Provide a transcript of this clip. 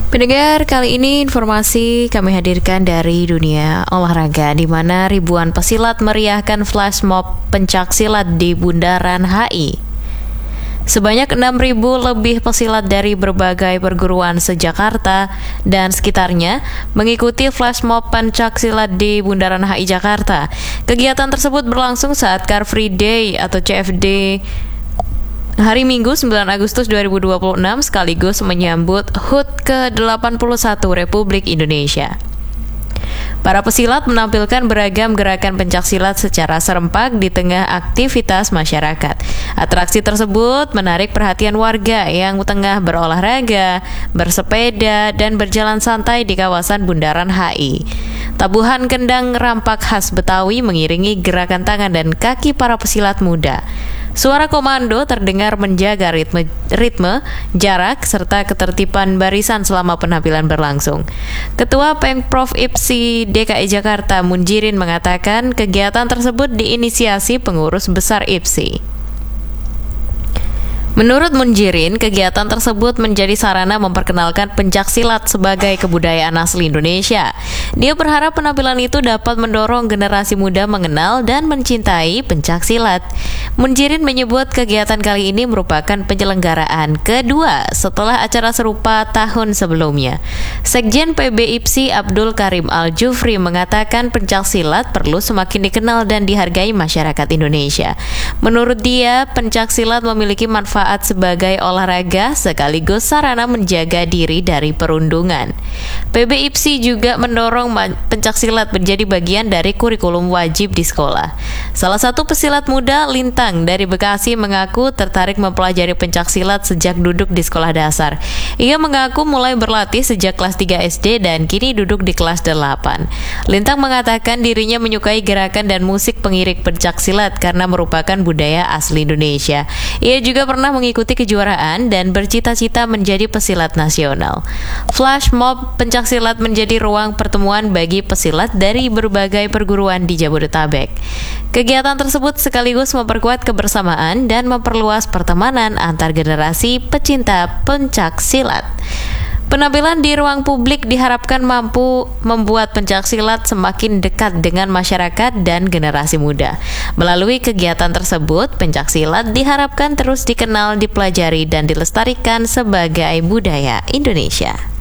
Pendengar, kali ini informasi kami hadirkan dari dunia olahraga, di mana ribuan pesilat meriahkan flash mob pencaksilat di Bundaran HI. Sebanyak 6.000 lebih pesilat dari berbagai perguruan se-Jakarta dan sekitarnya mengikuti flash mob pencaksilat di Bundaran HI Jakarta. Kegiatan tersebut berlangsung saat Car Free Day atau CFD hari Minggu 9 Agustus 2026 sekaligus menyambut HUT ke-81 Republik Indonesia. Para pesilat menampilkan beragam gerakan pencaksilat secara serempak di tengah aktivitas masyarakat. Atraksi tersebut menarik perhatian warga yang tengah berolahraga, bersepeda, dan berjalan santai di kawasan Bundaran HI. Tabuhan kendang rampak khas Betawi mengiringi gerakan tangan dan kaki para pesilat muda. Suara komando terdengar menjaga ritme, jarak, serta ketertiban barisan selama penampilan berlangsung. Ketua Pemprov IPSI DKI Jakarta Munjirin mengatakan kegiatan tersebut diinisiasi pengurus besar IPSI. Menurut Munjirin, kegiatan tersebut menjadi sarana memperkenalkan pencaksilat sebagai kebudayaan asli Indonesia. Dia berharap penampilan itu dapat mendorong generasi muda mengenal dan mencintai pencaksilat. Munjirin menyebut kegiatan kali ini merupakan penyelenggaraan kedua setelah acara serupa tahun sebelumnya. Sekjen PB IPSI Abdul Karim Al-Jufri mengatakan pencaksilat perlu semakin dikenal dan dihargai masyarakat Indonesia. Menurut dia, pencaksilat memiliki manfaat sebagai olahraga sekaligus sarana menjaga diri dari perundungan. PB IPSI juga mendorong pencaksilat menjadi bagian dari kurikulum wajib di sekolah. Salah satu pesilat muda, Lintang dari Bekasi, mengaku tertarik mempelajari pencaksilat sejak duduk di sekolah dasar. Ia mengaku mulai berlatih sejak kelas 3 SD dan kini duduk di kelas 8. Lintang mengatakan dirinya menyukai gerakan dan musik pengiring pencaksilat karena merupakan budaya asli Indonesia. Ia juga pernah mengikuti kejuaraan dan bercita-cita menjadi pesilat nasional. Flash mob pencaksilat menjadi ruang pertemuan bagi pesilat dari berbagai perguruan di Jabodetabek. Kegiatan tersebut sekaligus memperkuat kebersamaan dan memperluas pertemanan antar generasi pecinta pencaksilat. Penampilan di ruang publik diharapkan mampu membuat pencaksilat semakin dekat dengan masyarakat dan generasi muda. Melalui kegiatan tersebut, pencaksilat diharapkan terus dikenal, dipelajari, dan dilestarikan sebagai budaya Indonesia.